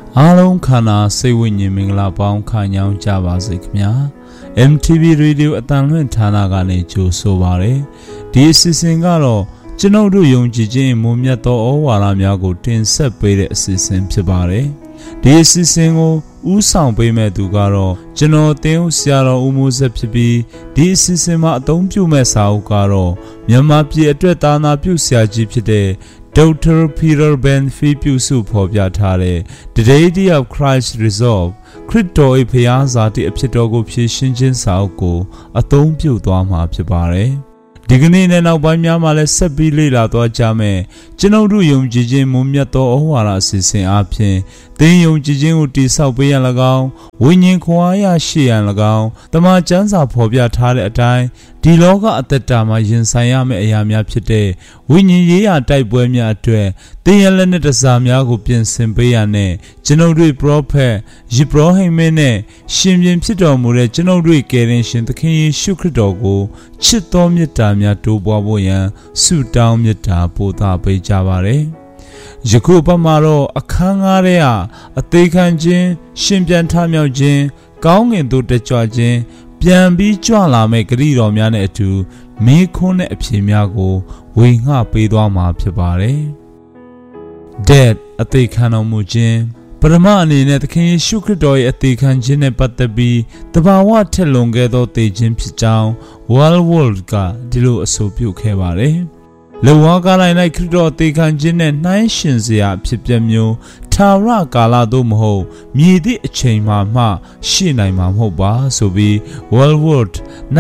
အားလုံးခန္ဓာစိတ်ဝိညာဉ်မင်္ဂလာပေါင်းခံကြောင်းကြပါစေခင်ဗျာ MTV Radio အတန်လွင့်ဌာနကနေကြိုဆိုပါရစေဒီအစီအစဉ်ကတော့ကျွန်ုပ်တို့ယုံကြည်ခြင်းမွန်မြတ်သောဩဝါဒများကိုတင်ဆက်ပေးတဲ့အစီအစဉ်ဖြစ်ပါတယ်ဒီအစီအစဉ်ကိုဦးဆောင်ပေးမဲ့သူကတော့ကျွန်တော်တင်းဦးဆရာတော်ဦးမိုးဆက်ဖြစ်ပြီးဒီအစီအစဉ်မှာအသုံးပြုမဲ့စာအုပ်ကတော့မြန်မာပြည်အတွက်သာနာပြုဆရာကြီးဖြစ်တဲ့Dr. Peter Ben-Fee ပြုစုဖော်ပြထားတဲ့ The Deity of Christ Resolve ခရစ်တော်၏ဘုရားဇာတိအဖြစ်တော်ကိုဖြည့်ရှင်းခြင်းစာအုပ်ကိုအသုံးပြုသွားမှာဖြစ်ပါတယ်ဒီကနေ့နဲ့နောက်ပိုင်းများမှာလည်းဆက်ပြီးလေ့လာသွားကြမယ်ကျွန်ုပ်တို့ယုံကြည်ခြင်းမွန်မြတ်သောဩဝါဒအစီအစဉ်အပြင်သင်ယုံကြည်ခြင်းကိုတည်ဆောက်ပေးရန်၎င်းဝိညာဉ်ခွန်အားရရှိရန်၎င်းတမန်ကျမ်းစာဖော်ပြထားတဲ့အတိုင်းဒီလောကအသက်တာမှာရင်ဆိုင်ရမယ့်အရာများဖြစ်တဲ့ဝိညာဉ်ရေးရာတိုက်ပွဲများအတွက်သင်ရလက်နဲ့တစားများကိုပြင်ဆင်ပေးရတဲ့ကျွန်ုပ်တို့ပရောဖက်ယေဘရဟိမင်းနဲ့ရှင်ပြန်ဖြစ်တော်မူတဲ့ကျွန်ုပ်တို့ကယ်တင်ရှင်သခင်ယေရှုခရစ်တော်ကိုချစ်တော်မြတ်တာများတိုးပွားဖို့ရန်ဆုတောင်းမြတ်တာပို့သပေးကြပါရစေယခုပတ်မှာတော့အခန်း9ထဲကအသေးခံခြင်းရှင်ပြန်ထမြောက်ခြင်းကောင်းငင်သို့တက်ကြွခြင်းပြန်ပြီးကြွလာမဲ့ဂရုတော်များနဲ့အတူမေးခွန်းနဲ့အဖြေများကိုဝေငှပေးသွားမှာဖြစ်ပါတယ်။ Dead အသေးခံတော်မူခြင်းပရမအနေနဲ့သခင်ယေရှုခရစ်တော်ရဲ့အသေးခံခြင်းနဲ့ပတ်သက်ပြီးတဘာဝထက်လွန်ခဲ့သောသေခြင်းဖြစ်ကြောင်း World ကဒီလိုအဆိုပြုခဲ့ပါတယ်။လောကကာလ၌ခရစ်တော်အသေးခံခြင်းနဲ့နှိုင်းယှဉ်စရာဖြစ်ပျက်မျိုးထာဝရကာလသို့မဟုတ်မြည်သည့်အချိန်မှရှိနိုင်မှာမဟုတ်ပါဆိုပြီး World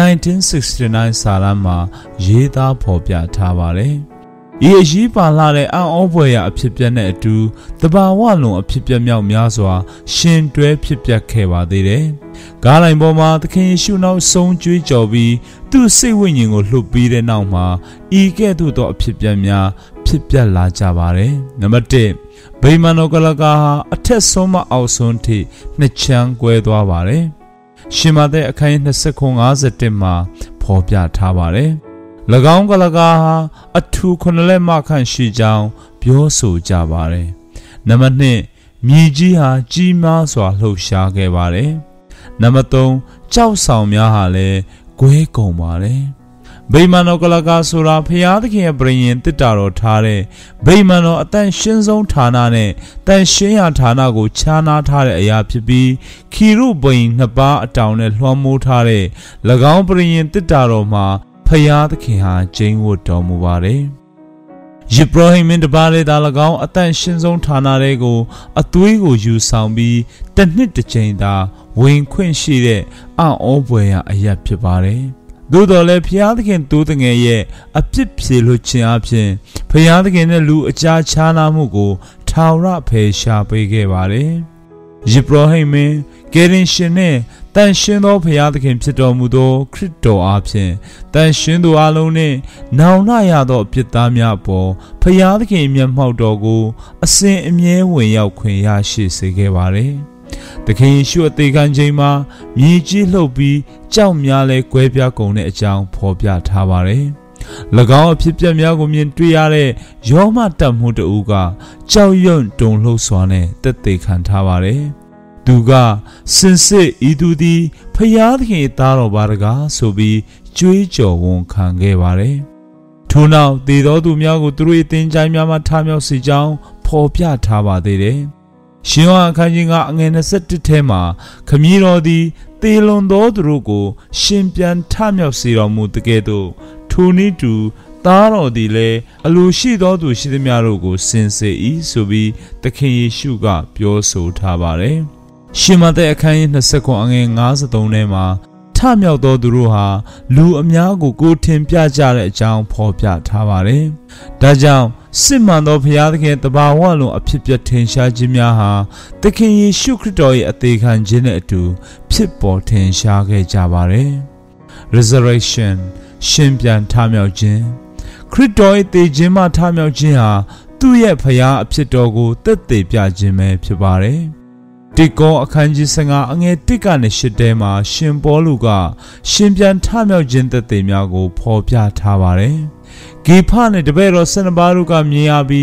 1969 စာတမ်းမှာရေးသားဖော်ပြထားပါတယ်။ဤအရေးပါလာတဲ့အံ့ဩဖွယ်ရာအဖြစ်ပြက်နဲ့အတူတဘာဝလွန်အဖြစ်ပြက်မြောက်များစွာရှင်တွဲဖြစ်ပျက်ခဲ့ပါသေးတယ်။ကားလိုင်ပေါ်မှာသခင်ယေရှုနောက်ဆုံးကြွေးကြော်ပြီးသူ့စိတ်ဝိညာဉ်ကိုလှုပ်ပြီးတဲ့နောက်မှာဤကဲ့သို့သောအဖြစ်ပြက်များဖြစ်ပျက်လာကြပါတယ်။နံပါတ်1ဗိမာန်တော်ကလကာဟာအထက်ဆုံးမှအောက်ဆုံးထိနှစ်ချမ်းကွဲသွားပါတယ်။ရှင်မသက်အခန်း29:51မှာဖော်ပြထားပါတယ်။၎င်းကလကားဟာအထူး9လက်မှခန့်ရှိကြောင်းပြောဆိုကြပါတယ်။နံပါတ်2မြေကြီးဟာကြီးမားစွာလှုပ်ရှားခဲ့ပါတယ်။နံပါတ်3ကြောက်ဆောင်များဟာလည်းကွဲကုန်ပါတယ်။ဗိမာန်တော်ကလကားဆိုတာဖျားသခင်ရဲ့ပရိညင်တစ်တာတော်ထားတဲ့ဗိမာန်တော်အတန်ရှင်းဆုံးဌာနနဲ့တန်ရှင်းရာဌာနကိုခြားနားထားတဲ့အရာဖြစ်ပြီးခီရုဘိန်နှစ်ပါးအတောင်နဲ့လွှမ်းမိုးထားတဲ့၎င်းပရိညင်တစ်တာတော်မှာဖျားသခင်ဟာကျင်းဝတ်တော်မူပါတယ်။ယေဘရဟိမင်းတပါးလေးသာ၎င်းအတန်ရှင်းဆုံးဌာနတွေကိုအသွေးကိုယူဆောင်ပြီးတစ်နှစ်တစ်ချိန်သာဝင်ခွင့်ရှိတဲ့အံ့ဩဖွယ်ရာအရာဖြစ်ပါတယ်။သို့တော်လည်းဖျားသခင်တိုးတငယ်ရဲ့အပြစ်ဖြေလွှတ်ခြင်းအပြင်ဖျားသခင်နဲ့လူအကြားခြားနာမှုကိုထာဝရဖယ်ရှားပေးခဲ့ပါတယ်။ယေဘရဟိမင်းကယ်တင်ရှင်နဲ့တန်ရှင်းသောဖျားသခင်ဖြစ်တော်မူသောခရစ်တော်အားဖြင့်တန်ရှင်းသူအလုံးနှင့်နောင်နာရသောအပြစ်သားများအပေါ်ဖျားသခင်မျက်မှောက်တော်ကိုအစဉ်အမြဲဝင်ရောက်ခွင့်ရရှိစေခဲ့ပါတယ်။သခင်ယေရှုအသေးခံခြင်းမှာမြေကြီးလှုပ်ပြီးကြောက်များလဲကွဲပြားကုန်တဲ့အကြောင်းဖော်ပြထားပါတယ်။၎င်းအဖြစ်ပြက်များကိုမြင်တွေ့ရတဲ့ယောမတတ်မှုတဦးကကြောက်ရွံ့တုန်လှုပ်စွာနဲ့တက်သေးခံထားပါတယ်။သူကစင်စစ်ဤသူသည်ဖျားသခင်သားတော်ပါတကားဆိုပြီးကြွေးကြော်ဝန်ခံခဲ့ပါတယ်။ထို့နောက်သေသောသူများကိုသူတို့၏သင်္ချိုင်းများမှထမြောက်စေကြောင်းဖော်ပြထားပါသေးတယ်။ရှင်ယောဟန်အခန်းကြီး9အငယ်21ထဲမှာခမည်းတော်သည်သေလွန်သောသူတို့ကိုရှင်ပြန်ထမြောက်စေတော်မူတကယ်သို့ထိုနည်းတူသားတော်သည်လည်းအလိုရှိသောသူရှိသမျှတို့ကိုစင်စေ၏ဆိုပြီးသခင်ယေရှုကပြောဆိုထားပါတယ်။ရှင်မသက်အခန်းကြီး29အငယ်53ထဲမှာထမြောက်သောသူတို့ဟာလူအများကိုထင်ပြကြတဲ့အကြောင်းဖော်ပြထားပါတယ်။ဒါကြောင့်စစ်မှန်သောဘုရားသခင်တဘာဝလုံးအဖြစ်ပြထင်ရှားခြင်းများဟာသခင်ယေရှုခရစ်တော်ရဲ့အသေးခံခြင်းနဲ့အတူဖြစ်ပေါ်ထင်ရှားခဲ့ကြပါတယ်။ Resurrection ရှင်ပြန်ထမြောက်ခြင်းခရစ်တော်ရဲ့သေခြင်းမှထမြောက်ခြင်းဟာသူ့ရဲ့ဘုရားအဖြစ်တော်ကိုသက်သေပြခြင်းပဲဖြစ်ပါတယ်။တိကောအခန်းကြီး15အငယ်1ကနေ8ထဲမှာရှင်ပေါလုကရှင်ပြန်ထမြောက်ခြင်းသက်သေများကိုဖော်ပြထားပါတယ်။ဂေဖနဲ့တပည့်တော်12ပါးတို့ကမြင်ရပြီး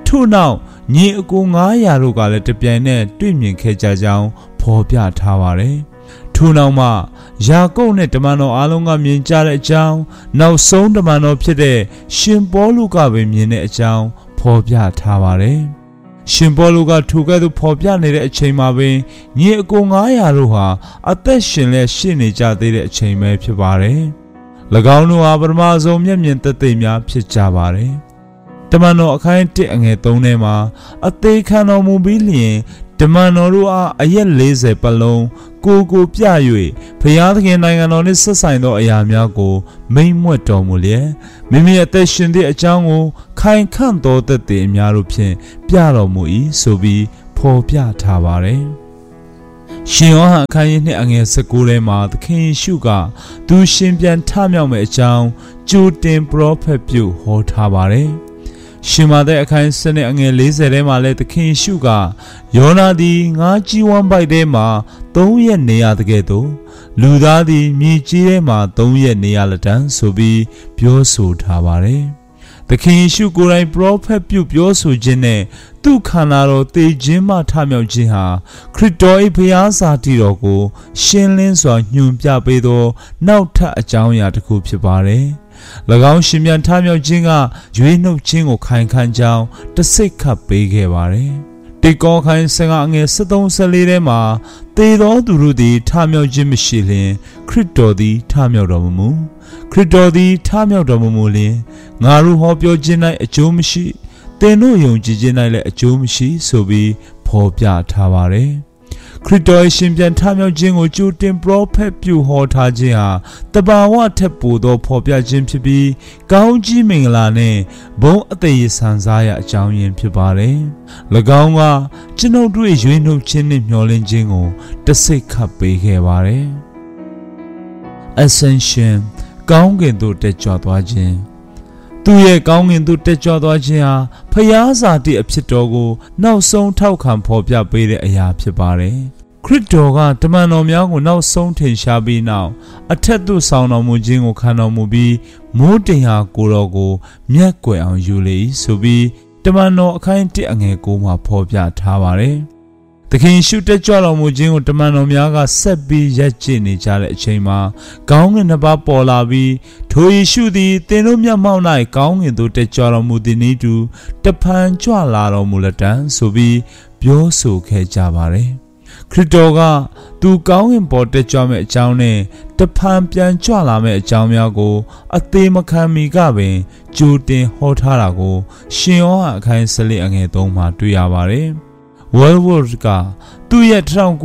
ထို့နောက်ညီအကို900တို့ကလည်းတပြိုင်နက်တွေ့မြင်ခဲ့ကြကြောင်းဖော်ပြထားပါတယ်။ထို့နောက်မှယာကုပ်နဲ့တမန်တော်အားလုံးကမြင်ကြတဲ့အကြောင်းနောက်ဆုံးတမန်တော်ဖြစ်တဲ့ရှင်ပေါလုကပဲမြင်တဲ့အကြောင်းဖော်ပြထားပါတယ်။ရှင်ပေါလုကထိုကဲ့သို့ဖော်ပြနေတဲ့အချိန်မှာပင်ညီအကို900တို့ဟာအသက်ရှင်လက်ရှိနေကြသေးတဲ့အချိန်ပဲဖြစ်ပါတယ်။၎င်းတို့ဟာပထမဆုံးမျက်မြင်သက်သေများဖြစ်ကြပါတယ်။တမန်တော်အခန်း1အငယ်3ထဲမှာအသေးခံတော်မူပြီးလျင်တမန်တော်တို့အားအရက်40ပတ်လုံးကိုပြ၍ဘုရားသခင်နိုင်ငံတော်နှင့်ဆက်ဆိုင်သောအရာများကိုမိန့်မွက်တော်မူလျက်မိမိအသက်ရှင်သည့်အကြောင်းကိုခိုင်ခန့်သောသက်သေအများတို့ဖြင့်ပြတော်မူ၏ဆိုပြီးဖော်ပြထားပါတယ်။ရှင်ယောဟန်အခန်းကြီး2အငယ်19ထဲမှာသခင်ယေရှုကသူရှင်ပြန်ထမြောက်မယ့်အကြောင်းကြိုတင်ပရောဖက်ပြုဟောထားပါတယ်။ရှင်မာသက်အခန်း7အငယ်40ထဲမှာလည်းသခင်ယေရှုကယောနာသည်ငါးကြီးဝမ်းပိုက်ထဲမှာ3ရက်နေရတဲ့ကဲ့သို့လူသားသည်မြေကြီးထဲမှာ3ရက်နေရလက်တန်းဆိုပြီးပြောဆိုထားပါတယ်။သခင်ယေရှုကိုယ်တိုင်ပရောဖက်ပြုပြောဆိုခြင်းနဲ့သူ့ခန္ဓာတော်သေခြင်းမှထမြောက်ခြင်းဟာခရစ်တော်၏ဘုရားစာတည်တော်ကိုရှင်းလင်းစွာညွှန်ပြပေးသောနောက်ထပ်အကြောင်းအရာတစ်ခုဖြစ်ပါတယ်။၎င်းရှင်ပြန်ထမြောက်ခြင်းကရွေးနှုတ်ခြင်းကိုခိုင်ခန့်ကြောင်းတစိတ်ခတ်ပေးခဲ့ပါတယ်။တေကောခိုင်15အငယ်73-14ထဲမှာသေသောသူတို့သည်ထမြောက်ခြင်းမရှိလျင်ခရစ်တော်သည်ထမြောက်တော်မမူခရစ်တော်သည်ထမြောက်တော်မမူလျင်ငါတို့ဟောပြောခြင်း၌အကျိုးမရှိသင်တို့ယုံကြည်ခြင်း၌လည်းအကျိုးမရှိဆိုပြီးဖော်ပြထားပါတယ်။ခရစ်တော်ရှင်ပြန်ထမြောက်ခြင်းကိုကြိုတင်ပရောဖက်ပြုဟောထားခြင်းဟာတဘာဝထက်ပိုသောဖော်ပြခြင်းဖြစ်ပြီးကောင်းကြီးမင်္ဂလာနဲ့ဘုန်းအသက်ရည်ဆန်စားရအကြောင်းရင်းဖြစ်ပါတယ်။၎င်းကကျွန်ုပ်တို့ရွေးနှုတ်ခြင်းနဲ့မျှော်လင့်ခြင်းကိုတစိတ်ခတ်ပေးခဲ့ပါတယ်။ Ascension ကောင်းကင်သို့တက်ကြွသွားခြင်းသူရဲ့ကောင်းကင်သို့တက်ကြွသွားခြင်းဟာဖျားစာတိအဖြစ်တော်ကိုနောက်ဆုံးထောက်ခံဖော်ပြပေးတဲ့အရာဖြစ်ပါတယ်။ခရစ်တော်ကတမန်တော်များကိုနောက်ဆုံးထင်ရှားပြီးနောက်အထက်သို့ဆောင်တော်မူခြင်းကိုခံတော်မူပြီးမိုးတင်ဟာကိုတော်ကိုမျက်ကွယ်အောင်ယူလေဆိုပြီးတမန်တော်အခန်း1အငယ်9မှာဖော်ပြထားပါတယ်။သခင်ရှုတက်ကြွတော်မူခြင်းကိုတမန်တော်များကဆက်ပြီးရပ်ကျင့်နေကြတဲ့အချိန်မှာကောင်းကင်နှစ်ပါးပေါ်လာပြီးထိုယေရှုသည်သင်တို့မျက်မှောက်၌ကောင်းကင်သို့တက်ကြွတော်မူသည်နည်းတူတဖန်ကြွလာတော်မူလက်တံဆိုပြီးပြောဆိုခဲ့ကြပါတယ်။ခရစ်တော်ကသူကောင်းကင်ပေါ်တက်ကြွမဲ့အကြောင်းနဲ့တဖန်ပြန်ကြွလာမဲ့အကြောင်းများကိုအသေးမခံမီကပင်ကြိုတင်ဟောထားတာကိုရှင်ယောဟန်အခန်း14အငယ်3မှာတွေ့ရပါတယ်။ World ကသူ့ရဲ့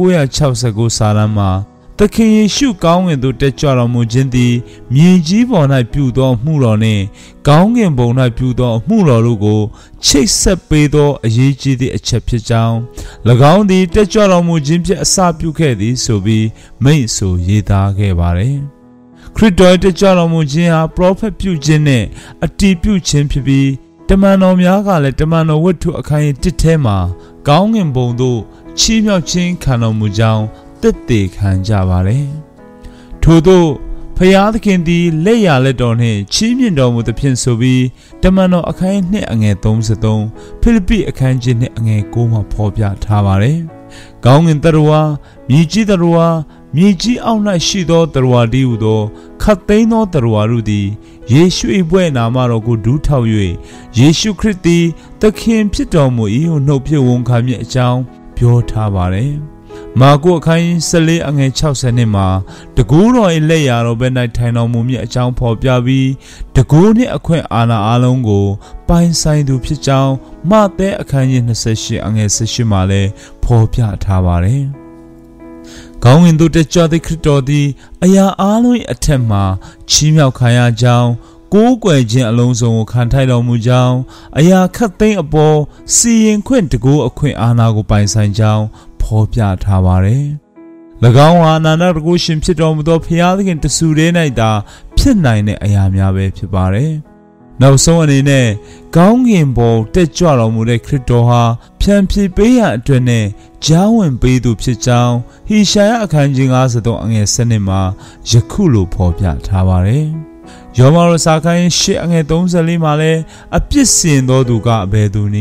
1969စာတမ်းမှာသခင်ယေရှုကောင်းကင်သို့တက်ကြွတော်မူခြင်းသည်မြေကြီးပေါ်၌ပြုသောမှုတော်နှင့်ကောင်းကင်ဘုံ၌ပြုသောမှုတော်တို့ကိုချိတ်ဆက်ပေးသောအရေးကြီးသည့်အချက်ဖြစ်ကြောင်း၎င်းသည်တက်ကြွတော်မူခြင်းဖြင့်အစပြုခဲ့သည်ဆိုပြီးမိန့်ဆိုရေးသားခဲ့ပါတယ်။ခရစ်တော်တက်ကြွတော်မူခြင်းဟာပရောဖက်ပြုခြင်းနှင့်အတည်ပြုခြင်းဖြစ်ပြီးတမန်တော်များကလည်းတမန်တော်ဝတ္ထုအခန်း1ထဲမှာကောင်းကင်ဘုံသို့ချီးမြှောက်ခြင်းခံတော်မူကြောင်းသက်သေခံကြပါတယ်။ထို့သောဖျားသခင်သည်လက်ရလက်တော်နှင့်ချီးမြှင့်တော်မူသဖြင့်ဆိုပြီးတမန်တော်အခန်း2အငယ်33ဖိလိပ္ပိအခန်းကြီး2အငယ်9မှာဖော်ပြထားပါတယ်။ကောင်းကင်တရဝါမြေကြီးတရဝါမြေကြီးအောက်၌ရှိသောတရဝါတည်းဟူသောခတ်သိမ်းသောတရဝါတို့သည်ယေရှု၏ဘွဲ့နာမတော်ကိုဒူးထောက်၍ယေရှုခရစ်သည်သခင်ဖြစ်တော်မူ၏ဟုနှုတ်ဖြင့်ဝန်ခံမည်အကြောင်းပြောထားပါတယ်။မာကုအခန်း14အငယ်60မှာတကူတော်၏လက်ရာတော်ဘက်၌ထိုင်တော်မူမည်အကြောင်းဖော်ပြပြီးတကူနှင့်အခွင့်အာဏာအလုံးကိုပိုင်ဆိုင်သူဖြစ်ကြောင်းမဿဲအခန်း28အငယ်18မှာလည်းဖော်ပြထားပါတယ်။ကောင်းကင်သို့တက်ကြွသည့်ခရစ်တော်သည်အရာအလုံး၏အထက်မှာချီးမြှောက်ခံရကြောင်းကိုးကွယ်ခြင်းအလုံးစုံကိုခံထိုက်တော်မူကြောင်းအရာခတ်သိမ်းအပေါ်စီရင်ခွင့်တကူအခွင့်အာဏာကိုပိုင်ဆိုင်ကြောင်းဖော်ပြထားပါတယ်။၎င်းဟာအနန္တတကုရှင်ဖြစ်တော်မူသောဖျားသခင်တဆူတည်း၌သာဖြစ်နိုင်တဲ့အရာများပဲဖြစ်ပါတယ်။နောက်ဆုံးအနေနဲ့ကောင်းကင်ဘုံတက်ကြွတော်မူတဲ့ခရစ်တော်ဟာဖြန်ဖြေပေးရန်အတွက်နဲ့ကြားဝင်ပေးသူဖြစ်ကြောင်းဟေရှာယအခန်းကြီး53အငယ်7မှာယခုလိုဖော်ပြထားပါတယ်။ယောမရောစာခန်း8အငယ်34မှာလည်းအပြစ်စင်သောသူကအဘယ်သူနည်း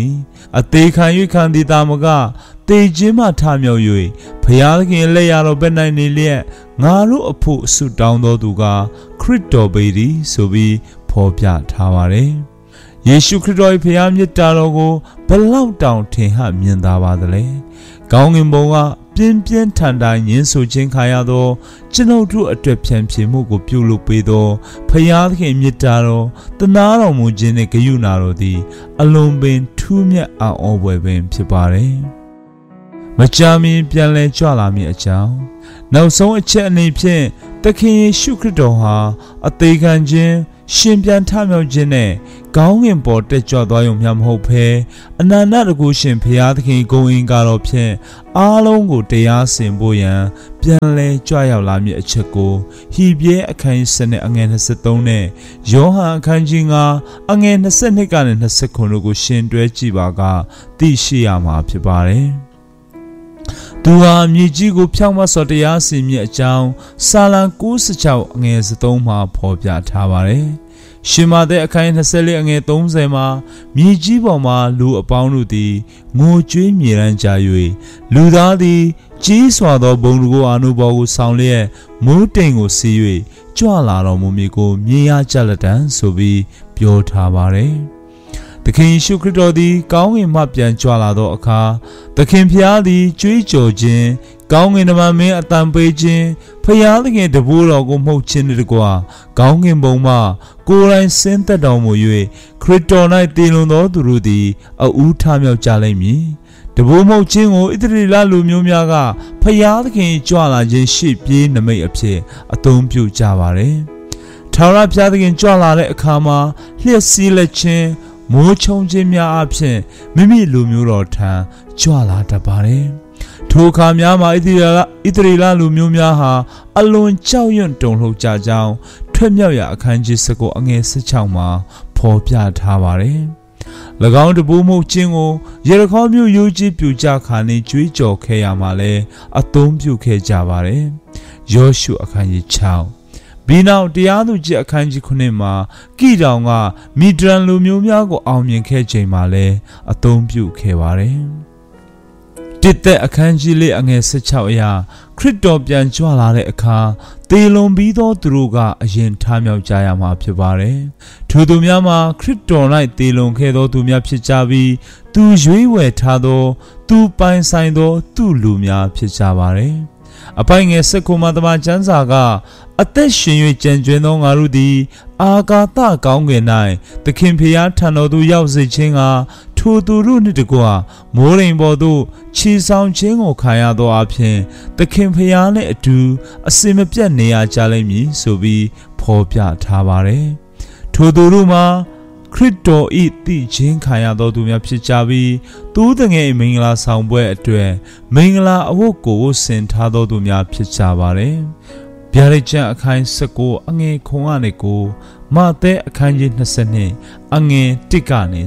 အသေးခံ၍ခံသည်တာမကတေခြင်းမှထမြောက်၍ဖျားသခင်လက်ရတော်ပဲ့နိုင်နေလျက်ငါတို့အဖို့ဆုတောင်းတော်သူကခရစ်တော်ပေသည်ဆိုပြီးဖော်ပြထားပါတယ်။ယေရှုခရစ်တော်၏ဖျားမြတ်တာတော်ကိုဘလောက်တောင်ထင်ဟမြင်သာပါသလဲ။ကောင်းကင်ဘုံကပြင်းပြင်းထန်ထန်ညှင်းဆိုခြင်းခံရသောကျွန်ုပ်တို့အတွက်ဖြန့်ဖြေမှုကိုပြုလုပ်ပေးသောဖျားသခင်မြတ်တာတော်တနာတော်မူခြင်းနှင့်ဂရုဏာတော်သည်အလွန်ပင်ထူးမြတ်အံ့ဩဖွယ်ပင်ဖြစ်ပါတယ်။မကြာမီပြန်လည်ကြွလာမည်အကြောင်းနောက်ဆုံးအချက်အနေဖြင့်သခင်ယေရှုခရစ်တော်ဟာအသေးခံခြင်းရှင်ပြန်ထမြောက်ခြင်းနဲ့ကောင်းကင်ပေါ်တက်ကြွသွားရုံမျှမဟုတ်ဘဲအနန္တတကုရှင်ဖျားသခင်ဂုဏ်အင်္ဂါတော်ဖြင့်အားလုံးကိုတရားစင်ဖို့ရန်ပြန်လဲကြွရောက်လာမည်အချက်ကိုဟိပြဲအခန်း7နဲ့အငယ်23နဲ့ယောဟန်အခန်းကြီး9အငယ်22ကနေ29တို့ကိုရှင်းတွဲကြည့်ပါကသိရှိရမှာဖြစ်ပါတယ်။သူဟာမြေကြီးကိုဖြောင့်မတ်စွာတရားစီရင်မည်အကြောင်းစာလံ96အငယ်3မှာဖော်ပြထားပါတယ်။ရှင်မသက်အခန်း24အငယ်30မှာမြေကြီးပေါ်မှာလူအပေါင်းတို့သည်ငိုကြွေးမြေရန်ကြ၍လူသားသည်ကြီးစွာသောဘုံကိုအာနုဘော်ကိုဆောင်လျက်မိုးတိမ်ကိုစီး၍ကြွလာတော်မူမည်ကိုမြင်ရကြလက်တံဆိုပြီးပြောထားပါတယ်။သခင်ယေရှုခရစ်တော်သည်ကောင်းကင်မှပြန်ကြွလာသောအခါသခင်ဖျားသည်ကြွေးကြော်ခြင်းကောင်းကင်တမန်မင်းအတန်ပေးခြင်းဖျားသခင်တပည့်တော်ကိုမှုတ်ခြင်းတကွာကောင်းကင်ဘုံမှကိုယ်တိုင်ဆင်းသက်တော်မူ၍ခရစ်တော်၌တည်လွန်သောသူတို့သည်အဦးထမြောက်ကြလိမ့်မည်တပည့်မှုတ်ခြင်းကိုဣသရေလလူမျိုးများကဖျားသခင်ကြွလာခြင်းရှေ့ပြေးနမိတ်အဖြစ်အသုံးပြုကြပါတယ်ထာဝရဘုရားသခင်ကြွလာတဲ့အခါမှာလျှက်စီးလက်ခြင်းမိုးချုံခြင်းများအဖြစ်မိမိလူမျိုးတော်ထံကြွလာတတ်ပါတယ်။ထိုအခါများမှာဣသရေလလူမျိုးများဟာအလွန်ကြောက်ရွံ့တုန်လှုပ်ကြကြောင်းထွက်မြောက်ရာအခန်းကြီး19အငယ်16မှာဖော်ပြထားပါတယ်။၎င်းတပူးမှုခြင်းကိုယေရခေါမြို့ရိုးကြီးပြူကြခါနေကြွေးကြော်ခဲ့ရမှာလဲအသုံးပြုခဲ့ကြပါတယ်။ယောရှုအခန်းကြီး6ဒီနောက်တရားသူကြီးအခန်းကြီး9မှာကိတောင်ကမီဒရန်လူမျိုးများကိုအောင်မြင်ခဲ့ချိန်မှာလည်းအသုံးပြုခဲ့ပါတယ်။တစ်သက်အခန်းကြီးလေးအငယ်16အရာခရစ်တော်ပြန်ကြွလာတဲ့အခါသေလွန်ပြီးသောသူတို့ကအရင်ထမြောက်ကြရမှာဖြစ်ပါတယ်။ထိုသူများမှာခရစ်တော်၌သေလွန်ခဲ့သောသူများဖြစ်ကြပြီးသူရွေးဝယ်ထားသောသူပိုင်ဆိုင်သောသူလူများဖြစ်ကြပါတယ်။အပိုင်းငယ်19မှာတမန်ကျမ်းစာကအသက်ရှင်၍ကြံကျွင်းသောငါတို့သည်အာကာသကောင်းကင်၌သခင်ဖျားထံတော်သို့ရောက်စေခြင်းကထိုသူတို့နှင့်တကွမိုးရိမ်ပေါ်သို့ခြေဆောင်ခြင်းကိုခံရသောအဖြစ်သခင်ဖျားနှင့်အတူအစင်မပြတ်နေရကြလိမ့်မည်ဆိုပြီးဖော်ပြထားပါတယ်။ထိုသူတို့မှာခရစ်တော်၏သိခြင်းခံရသောသူများဖြစ်ကြပြီးသူတငယ်မင်္ဂလာဆောင်ပွဲအတွက်မင်္ဂလာအဝတ်ကိုဝတ်ဆင်ထားသောသူများဖြစ်ကြပါတယ်။ဗျာဒိတ်ကျမ်းအခန်း19အငယ်9ကနေ9မဿဲအခန်းကြီး22အငယ်1ကနေ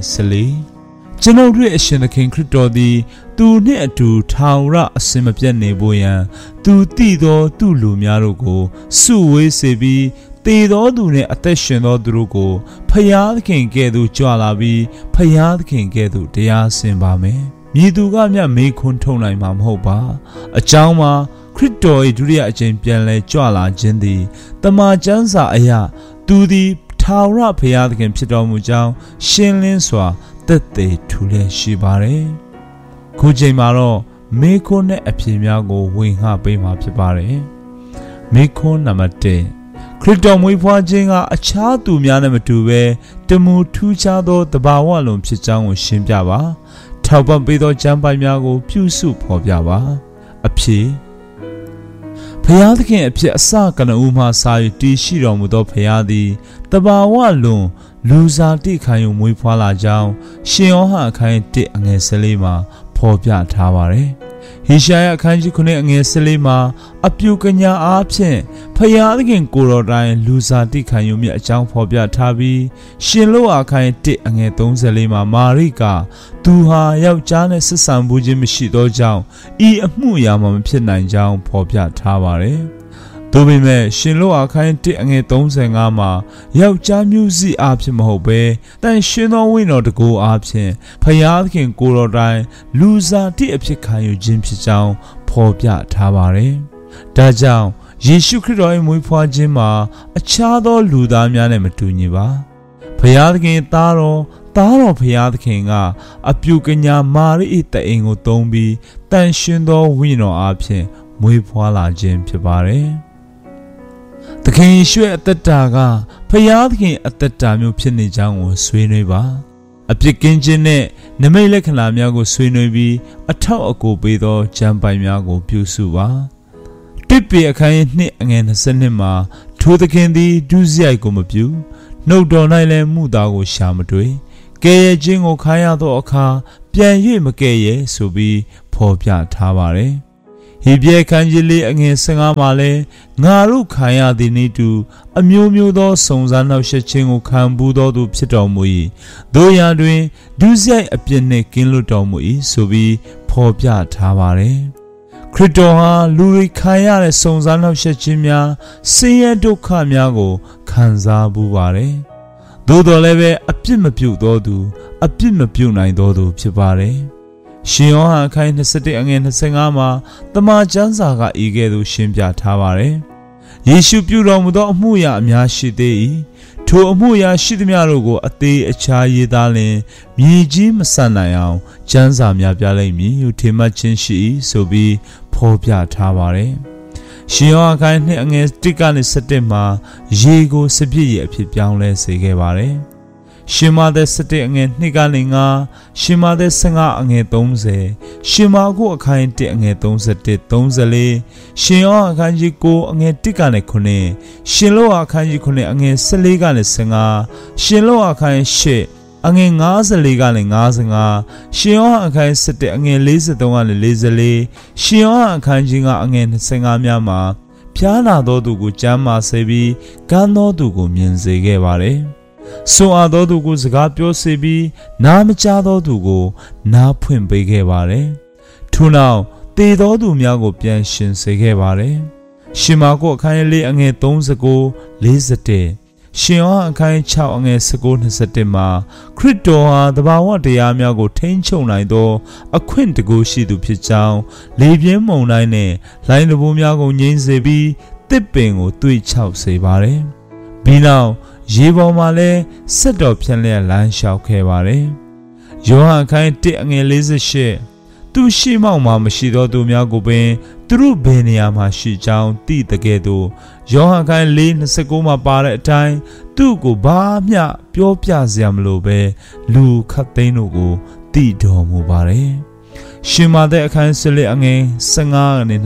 14ကျွန်ုပ်တို့အရှင်သခင်ခရစ်တော်သည်သူနှင့်အတူထာဝရအစင်မပြတ်နေဖို့ရန်သူတည်သောသူလူများတို့ကိုစုဝေးစေပြီးသေသောသူနှင့်အသက်ရှင်သောသူတို့ကိုဖျားသခင်ကဲ့သို့ကြွလာပြီးဖျားသခင်ကဲ့သို့တရားစင်ပါမယ်။မြည်သူကမျှမေးခွန်းထုတ်နိုင်မှာမဟုတ်ပါ။အကြောင်းမှာခရစ်တော်၏ဒုတိယအကြိမ်ပြန်လည်ကြွလာခြင်းသည်တမန်ကျမ်းစာအရသူသည်ထာဝရဘုရားသခင်ဖြစ်တော်မူကြောင်းရှင်းလင်းစွာသက်သေထူလျက်ရှိပါတယ်။ခုချိန်မှာတော့မေးခွန်းနဲ့အဖြေများကိုဝင်ငှပေးမှာဖြစ်ပါတယ်။မေးခွန်းနံပါတ်1ခရစ်တော်မွေးဖွားခြင်းကအခြားသူများနဲ့မတူဘဲတမူထူးခြားသောတဘာဝလုံးဖြစ်ကြောင်းကိုရှင်းပြပါထောက်ပံ့ပေးသောကျမ်းပိုင်များကိုပြုစုဖော်ပြပါအဖြေဖျားသခင်အဖြစ်အစကနဦးမှစာ၍တည်ရှိတော်မူသောဖျားသည်တဘာဝလုံးလူစားတိခံယူမွေးဖွားလာကြောင်းရှင်ယောဟန်အခန်း1အငယ်14မှာဖော်ပြထားပါတယ်ဟေရှာယအခန်းကြီး9အငယ်14မှာအပြုကညာအားဖြင့်ဖျားသခင်ကိုယ်တော်တိုင်လူစားတိခံယူမြတ်အကြောင်းဖော်ပြထားပြီးရှင်လောအခန်း1အငယ်34မှာမာရိကသူဟာယောက်ျားနဲ့ဆက်ဆံမှုချင်းမရှိသောကြောင့်ဤအမှုအရာမှမဖြစ်နိုင်ကြောင်းဖော်ပြထားပါတယ်။သူသို့ပေမဲ့ရှင်လို့အခန်း1အငယ်35မှာယောက်ျားမျိုးစိအားဖြင့်မဟုတ်ဘဲတန်ရှင်သောဝိညာဉ်တော်တကူအားဖြင့်ဖျားသခင်ကိုယ်တော်တိုင်လူစားတိအဖြစ်ခံယူခြင်းဖြစ်ကြောင်းဖော်ပြထားပါတယ်။ဒါကြောင့်ယေရှုခရစ်တော်၏မွေးဖွားခြင်းမှာအခြားသောလူသားများနဲ့မတူညီပါ။ဖျားသခင်သားတော်ဖျားသခင်ကအပြုကညာမာရိ၏တအိမ်ကိုသုံးပြီးတန်ရှင်သောဝိညာဉ်တော်အားဖြင့်မွေးဖွားလာခြင်းဖြစ်ပါတယ်။သခင်ယေရှုရဲ့အသက်တာကဖျားသခင်အသက်တာမျိုးဖြစ်နေကြောင်းကိုဆွေးနွေးပါ။အပြစ်ကင်းခြင်းနဲ့နမိတ်လက္ခဏာများကိုဆွေးနွေးပြီးအထောက်အကူပေးသောကျမ်းပိုင်များကိုပြုစုပါ။တစ်ပေအခန်း2အငယ်22မှာထိုသခင်သည်ဒုစရိုက်ကိုမပြုနှုတ်တော်၌လည်းမှုသားကိုရှာမတွေ့ကဲ့ရဲ့ခြင်းကိုခါရသောအခါပြန်၍မကဲ့ရဲ့ဆိုပြီးဖော်ပြထားပါတယ်။ဟေဘရဲခန်းကြီးလေးအငယ်15မှာလည်းငါတို့ခံရသည်နည်းတူအမျိုးမျိုးသောစုံစမ်းနှောက်ယှက်ခြင်းကိုခံပူးသောသူဖြစ်တော်မူ၏တို့ရာတွင်ဒုစရိုက်အပြစ်နှင့်ကင်းလွတ်တော်မူ၏ဆိုပြီးဖော်ပြထားပါတယ်။ခရစ်တော်ဟာလူတွေခံရတဲ့စုံစမ်းနှောက်ယှက်ခြင်းများဆင်းရဲဒုက္ခများကိုခံစားပူးပါတယ်။သို့တော်လည်းပဲအပြစ်မပြုတ်သောသူအပြစ်မပြုတ်နိုင်သောသူဖြစ်ပါတယ်။ရှင်ယောဟန်အခန်း21အငယ်25မှာတမန်ကျမ်းစာကဤကဲ့သို့ရှင်းပြထားပါတယ်။ယေရှုပြုတော်မူသောအမှုရာအများရှိသေး၏။ထိုအမှုရာရှိသမျှတို့ကိုအသေးအခြားရေးသားလျင်မြေကြီးမဆန်နိုင်အောင်ကျမ်းစာများပြလိမ့်မည်ဟုထင်မှတ်ခြင်းရှိ၏ဆိုပြီးဖော်ပြထားပါတယ်။ရှင်ယောဟန်အခန်း2အငယ်1ကနေ7မှာရေကိုစပြည့်ရအဖြစ်ပြောင်းလဲစေခဲ့ပါတယ်။ရှင်မာသက်7အငယ်2ကနေ9ရှင်မာသက်15အငယ်30ရှင်မာကုအခန်း1အငယ်31 34ရှင်ယောဟန်အခန်းကြီး9အငယ်1ကနေ9ရှင်လောအခန်းကြီး9အငယ်14ကနေ15ရှင်လောအခန်း8အငယ်54ကနေ55ရှင်ယောဟန်အခန်း7အငယ်43ကနေ44ရှင်ယောဟန်အခန်းကြီး9အငယ်25များမှာဖျားနာသောသူကိုကျမ်းမာစေပြီးကန်းသောသူကိုမြင်စေခဲ့ပါတယ်။ဆွမ်းအားသောသူကိုစကားပြောစေပြီးနားမကြားသောသူကိုနားဖွင့်ပေးခဲ့ပါတယ်။ထို့နောက်သေသောသူများကိုပြန်ရှင်စေခဲ့ပါတယ်။ရှင်မာကုအခန်း4အငယ်39 41ရှင်ယောဟန်အခန်း6အငယ်19 21မှာခရစ်တော်ဟာသဘာဝတရားများကိုထိန်းချုပ်နိုင်သောအခွင့်တကူရှိသူဖြစ်ကြောင်းလေပြင်းမုန်တိုင်းနဲ့လိုင်းတဘိုးများကိုငြိမ်းစေပြီးတစ်ပင်ကိုသွေ့ချောက်စေပါတယ်။ပြီးနောက်ရေပေါ်မှာလည်းဆက်တော်ဖြန့်လျက်လမ်းလျှောက်ခဲ့ပါတယ်။ယောဟန်အခန်း1အငယ်48သူရှိမောက်မှာမရှိသောသူများကိုပင်သူတို့ဘယ်နေရာမှာရှိကြောင်းသိတဲ့ကဲ့သို့ယောဟန်အခန်း4:29မှာပါတဲ့အတိုင်းသူ့ကိုဘာမျှပြောပြစရာမလိုပဲလူခတ်သိန်းတို့ကိုသိတော်မူပါတယ်။ရှင်မာသက်အခန်း14အငယ်15ကနေ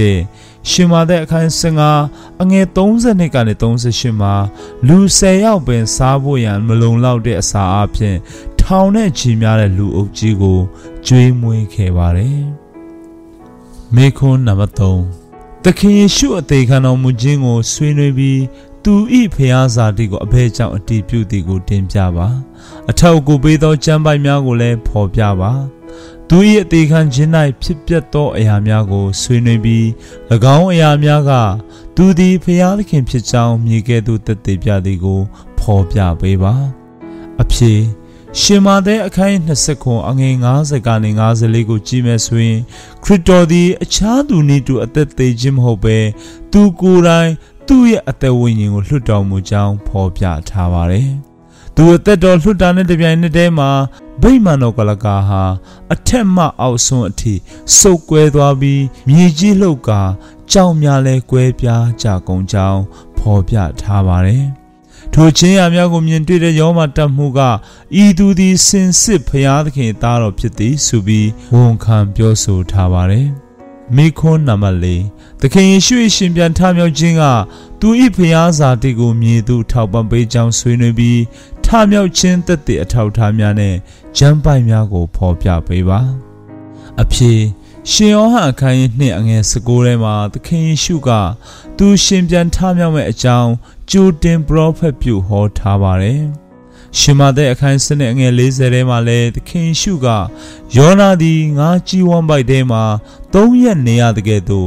21ရှင်မာသက်အခန်း15အငယ်32ကနေ38မှာလူ10ယောက်ပင်စားဖို့ရန်မလုံလောက်တဲ့အစာအပြင်ထောင်နဲ့ချီများတဲ့လူအုပ်ကြီးကိုကျွေးမွေးခဲ့ပါတယ်။မေခွန်းနံပါတ်3သခင်ယေရှုအသေးခံတော်မူခြင်းကိုဆွေးနွေးပြီးသူ၏ဖျားစာတိကိုအဘဲကြောင့်အတည်ပြုသည်ကိုတင်ပြပါအထောက်အကူပေးသောကျမ်းပိုက်များကိုလည်းဖော်ပြပါသူ၏အသေးခံခြင်း၌ဖြစ်ပျက်သောအရာများကိုဆွေးနွေးပြီး၎င်းအရာများကသူသည်ဖျားသခင်ဖြစ်ကြောင်းမြေကဲ့သို့သက်သေပြသည်ကိုဖော်ပြပေးပါအဖြစ်ရှင်မာသက်အခန်း29အငယ်50ကနေ54ကိုကြည့်မယ်ဆိုရင်ခရစ်တော်သည်အခြားသူနည်းတူအသက်သေးခြင်းမဟုတ်ပဲသူကိုယ်တိုင်သူ့ရဲ့အသက်ဝိညာဉ်ကိုလွှတ်တော်မူကြောင်းဖော်ပြထားပါတယ်။သူအသက်တော်လွှတ်တာနဲ့တပြိုင်နက်တည်းမှာဗိမာန်တော်ကလကာဟာအထက်မှအောက်ဆုံးအထိစုပ်ကွဲသွားပြီးမြေကြီးလှုပ်ကာကြောင်များလဲကွဲပြားကြကုန်ကြောင်းဖော်ပြထားပါတယ်။ထိုချင်းရာများကိုမြင်တွေ့တဲ့ယောမတတ်မှုကဤသူသည်စင်စစ်ဖျားသခင်သားတော်ဖြစ်သည်ဆိုပြီးဝန်ခံပြောဆိုထားပါတယ်။မိခွန်းနံပါတ်4သခင်ယေရှု၏ရှင်ပြန်ထမြောက်ခြင်းကသူ၏ဖျားစာတိကိုမြေသို့ထောက်ပံ့ပေးကြောင်းဆွေးနွေးပြီးထမြောက်ခြင်းသက်သေအထောက်ထားများနဲ့ကျမ်းပိုက်များကိုဖော်ပြပေးပါအဖြစ်ရှင်ယောဟန်အခန်း2အငယ်19ထဲမှာသခင်ယေရှုကသူရှင်ပြန်ထမြောက်မဲ့အကြောင်းကြိုတင်ပရောဖက်ပြုဟောထားပါတယ်ရှင်မာသက်အခန်း7အငယ်40ထဲမှာလည်းသခင်ယေရှုကယောနာသည်ငါကြီးဝမ်းပိုက်ထဲမှာ3ရက်နေရတဲ့ကဲ့သို့သူ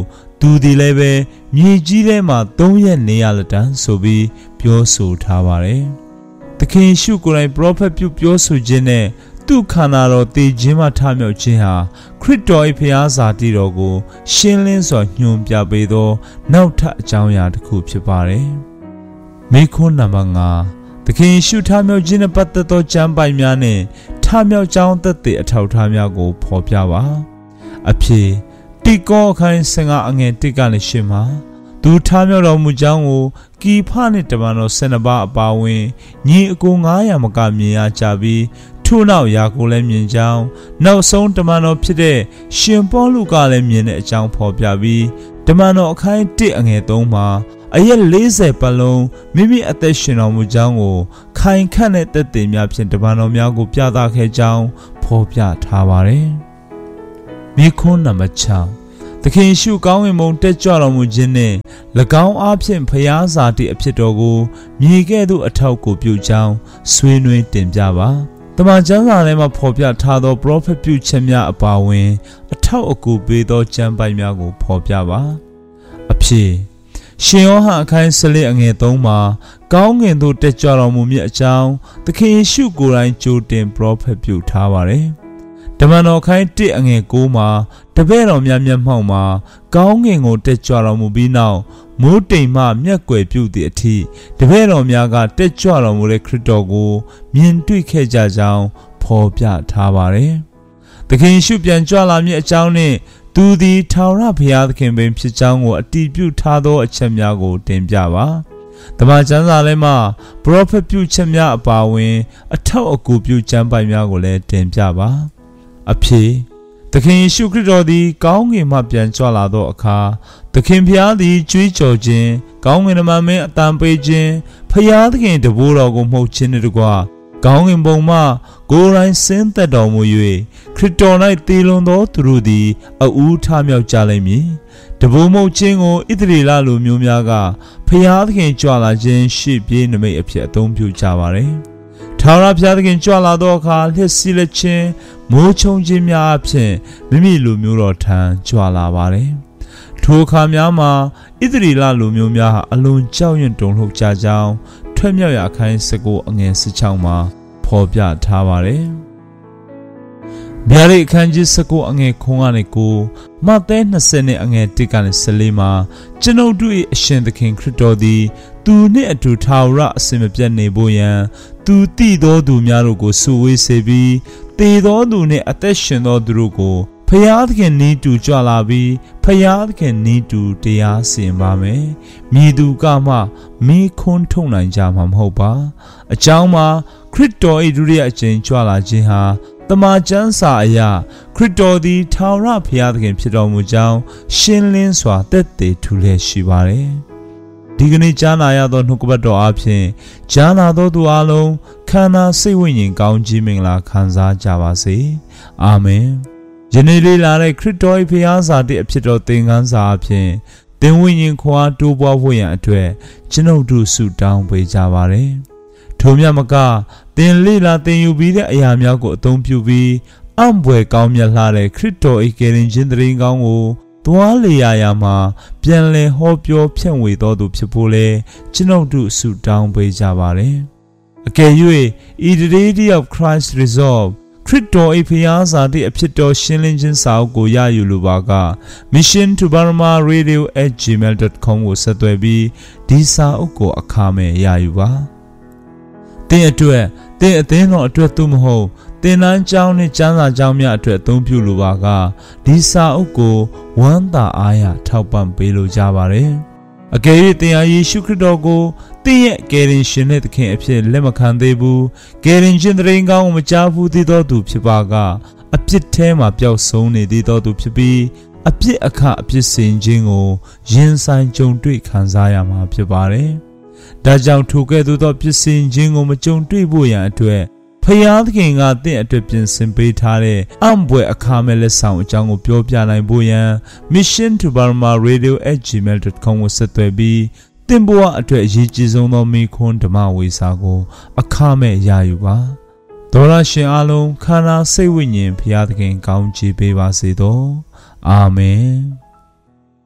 သူဒီလည်းပဲမြေကြီးထဲမှာ3 ရက်နေရလက်တန်းဆိုပြီးပြောဆိုထားပါတယ်။သခင်ယေရှုကိုယ်တိုင်ပရောဖက်ပြုပြောဆိုခြင်းနဲ့သူ့ခန္ဓာတော်တည်ခြင်းမှထမြောက်ခြင်းဟာခရစ်တော်၏ဖျားစာတိတော်ကိုရှင်းလင်းစွာညွှန်ပြပေးသောနောက်ထပ်အကြောင်းအရာတစ်ခုဖြစ်ပါတယ်။မိခွန်းနံပါတ်5သခင်ယေရှုထမြောက်ခြင်းနဲ့ပတ်သက်သောကျမ်းပိုင်များနဲ့ထမြောက်ကြောင်းသက်သေအထောက်အထားများကိုဖော်ပြပါ။အဖြစ်တိကောအခန်း15အငယ်1ကနေ8မှာသူထမြောက်တော်မူကြောင်းကိုကီဖနှင့်တမန်တော်12ပါးအပါအဝင်ညီအကို900မကမြင်ရကြပြီးထို့နောက်ယာကိုလည်းမြင်ကြောင်းနောက်ဆုံးတမန်တော်ဖြစ်တဲ့ရှင်ပေါလုကလည်းမြင်တဲ့အကြောင်းဖော်ပြပြီးတမန်တော်အခန်း1အငယ်3မှာအရက်40ပတ်လုံးမိမိအသက်ရှင်တော်မူကြောင်းကိုခိုင်ခန့်တဲ့သက်သေများဖြင့်တမန်တော်များကိုပြသခဲ့ကြောင်းဖော်ပြထားပါတယ်။မိခွန်းနံပါတ်6သခင်ယေရှုကောင်းကင်ဘုံတက်ကြွတော်မူခြင်းနှင့်၎င်းအားဖြင့်ဖျားစာတိအဖြစ်တော်ကိုမြေကဲ့သို့အထောက်ကိုပြုကြောင်းဆွေးနွေးတင်ပြပါတမန်ကျမ်းစာထဲမှာဖော်ပြထားသောပရောဖက်ပြုချက်များအပါအဝင်အထောက်အကူပေးသောကျမ်းပိုင်များကိုဖော်ပြပါအဖြစ်ရှင်ယောဟန်အခန်း14အငယ်3မှာကောင်းကင်သို့တက်ကြွတော်မူမည်အကြောင်းသခင်ယေရှုကိုယ်တိုင်ကြိုတင်ပရောဖက်ပြုထားပါတယ်တမန်တော်အခန်း1အငယ်9မှာတပည့်တော်များမျက်မှောက်မှာကောင်းကင်ကိုတက်ကြွတော်မူပြီးနောက်မိုးတိမ်မှမျက်ကွယ်ပြုသည့်အထိတပည့်တော်များကတက်ကြွတော်မူတဲ့ခရစ်တော်ကိုမြင်တွေ့ခဲ့ကြကြောင်းဖော်ပြထားပါတယ်။သခင်ယေရှုပြန်ကြွလာမည့်အကြောင်းနှင့်သူသည်ထာဝရဘုရားသခင်ပင်ဖြစ်ကြောင်းကိုအတည်ပြုထားသောအချက်များကိုတင်ပြပါ။တမန်ကျမ်းစာထဲမှာပရောဖက်ပြုချက်များအပါအဝင်အထောက်အကူပြုကျမ်းပိုင်များကိုလည်းတင်ပြပါ။အဖြစ်သခင်ယေရှုခရစ်တော်သည်ကောင်းကင်မှပြန်ကြွလာသောအခါသခင်ဖျားသည်ကြွေးကြော်ခြင်းကောင်းကင်နမမင်းအတန်ပေးခြင်းဖျားသခင်တဘိုးတော်ကိုမှုတ်ခြင်းတို့ကကောင်းကင်ဘုံမှကိုယ်တိုင်ဆင်းသက်တော်မူ၍ခရစ်တော်၌တည်လွန်သောသူတို့သည်အဦးထမြောက်ကြလိမ့်မည်တဘိုးမှုတ်ခြင်းကိုဣသရေလလူမျိုးများကဖျားသခင်ကြွလာခြင်းရှေ့ပြေးနမိတ်အဖြစ်အသုံးပြုကြပါれထာဝရဘုရားသခင်ကြွလာသောအခါလျှက်စီးလက်ခြင်းမိုးချုံခြင်းများအဖြစ်မိမိလူမျိုးတော်ထံကြွလာပါတယ်။ထိုအခါများမှာဣသရေလလူမျိုးများဟာအလွန်ကြောက်ရွံ့တုန်လှုပ်ကြကြောင်းထွက်မြောက်ရာအခန်း19အငယ်16မှာဖော်ပြထားပါတယ်။ဗျာဒိတ်အခန်းကြီး19အငယ်9ကနေ9မဿဲ20နဲ့အငယ်1ကနေ14မှာကျွန်ုပ်တို့၏အရှင်သခင်ခရစ်တော်သည်သူနှင့်အတူထာဝရအစဉ်မပြတ်နေဖို့ရန်သူတည်သောသူများတို့ကိုစုဝေးစေပြီးတည်သောသူနှင့်အသက်ရှင်သောသူတို့ကိုဖျားသခင်နီးတူကြွလာပြီးဖျားသခင်နီးတူတရားစီရင်ပါမယ်။မြည်သူကမှမိခွန်းထုတ်နိုင်ကြမှာမဟုတ်ပါ။အကြောင်းမှာခရစ်တော်၏ဒုတိယအကြိမ်ကြွလာခြင်းဟာတမန်ကျမ်းစာအရခရစ်တော်သည်ထာဝရဘုရားသခင်ဖြစ်တော်မူကြောင်းရှင်းလင်းစွာသက်သေထူလျက်ရှိပါတယ်။ဒီကနေ့ကြားနာရသောနှုတ်ကပတ်တော်အပြင်ကြားနာသောသူအလုံးခန္ဓာစိတ်ဝိညာဉ်ကောင်းကြီးမင်္ဂလာခံစားကြပါစေ။အာမင်။ယနေ့လေးလာတဲ့ခရစ်တော်၏ဘုရားစာတိအဖြစ်တော်သင်ခန်းစာအပြင်သင်ဝိညာဉ်ခွာတိုးပွားဖို့ရန်အတွက်ကျွန်ုပ်တို့ဆုတောင်းပေးကြပါရစေ။ထိုမြတ်မကသင်လေးလာသင်ယူပြီးတဲ့အရာများကိုအသုံးပြုပြီးအံ့ဘွယ်ကောင်းမြတ်လှတဲ့ခရစ်တော်၏ကယ်တင်ခြင်းတရင်ကောင်းကိုသွားလေရာမှာပြန်လည်ဟောပြောဖြန့်ဝေတော်သူဖြစ်ဖို့လဲကျွန်ုပ်တို့ဆုတောင်းပေးကြပါရစေ။အကယ်၍ The Day of Christ Resolve ခရစ်တော်၏ဖျားစာတိအဖြစ်တော်ရှင်းလင်းခြင်းစာအုပ်ကိုရယူလိုပါက Mission to Burma Radio@gmail.com ကိုဆက်သွယ်ပြီးဒီစာအုပ်ကိုအခမဲ့ရယူပါ။သင်အတွက်သင်အသင်းတော်အတွက်သို့မဟုတ်သင်တန်းကျောင်းနဲ့ကျမ်းစာကျောင်းများအတွက်အသုံးပြုလိုပါကဒီစာအုပ်ကိုဝမ်းသာအားရထောက်ပံ့ပေးလိုကြပါရစေ။အကယ်၍သင်ဟာယေရှုခရစ်တော်ကိုသင်ရဲ့ကယ်တင်ရှင်နဲ့သခင်အဖြစ်လက်မခံသေးဘူးကယ်တင်ရှင်တရင်ကောင်းကိုမကြားဘူးသေးသောသူဖြစ်ပါကအပြစ်ထဲမှာပျောက်ဆုံးနေသေးသောသူဖြစ်ပြီးအပြစ်အခအပြစ်စင်ခြင်းကိုရင်ဆိုင်ကြုံတွေ့ခံစားရမှာဖြစ်ပါတယ်။ဒါကြောင့်ထိုကဲ့သို့သောပြစ်စင်ခြင်းကိုမကြုံတွေ့ဖို့ရန်အတွက်ဖျားသခင်ကသင်အတွက်ပြင်ဆင်ပေးထားတဲ့အံ့ဘွယ်အခါမဲ့လက်ဆောင်အကြောင်းကိုပြောပြနိုင်ဖို့ရန် Mission to Burma Radio@gmail.com ကိုဆက်သွယ်ပြီးသင်ဘဝအတွက်အရေးကြီးဆုံးသောမိခွန်းဓမ္မဝေစာကိုအခမဲ့ရယူပါ။သောရရှင်အားလုံးခန္ဓာစိတ်ဝိညာဉ်ဖျားသခင်ကောင်းချီးပေးပါစေသော။အာမင်။